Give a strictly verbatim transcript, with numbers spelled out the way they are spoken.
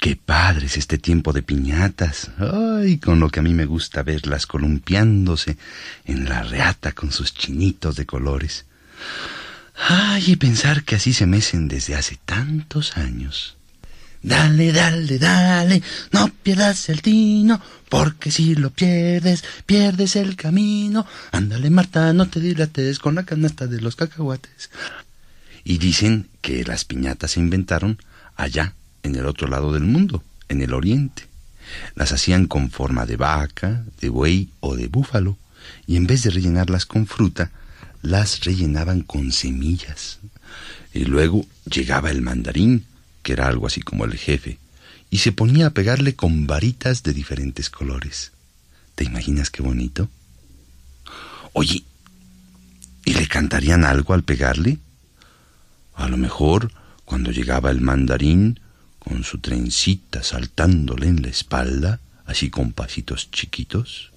qué padre es este tiempo de piñatas. Ay, con lo que a mí me gusta verlas columpiándose en la reata con sus chinitos de colores. Ay, y pensar que así se mecen desde hace tantos años. Dale, dale, dale, no pierdas el tino, porque si lo pierdes, pierdes el camino. Ándale, Marta, no te dilates con la canasta de los cacahuates. Y dicen que las piñatas se inventaron allá, en el otro lado del mundo, en el oriente. Las hacían con forma de vaca, de buey o de búfalo, y en vez de rellenarlas con fruta, las rellenaban con semillas. Y luego llegaba el mandarín, que era algo así como el jefe, y se ponía a pegarle con varitas de diferentes colores. ¿Te imaginas qué bonito? Oye, ¿y le cantarían algo al pegarle? A lo mejor, cuando llegaba el mandarín, con su trencita saltándole en la espalda, así con pasitos chiquitos,